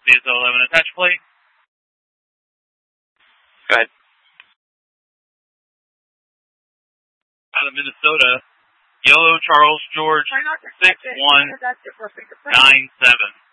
CSO 11, attach plate. Go ahead. Out of Minnesota, Yellow Charles George 6197.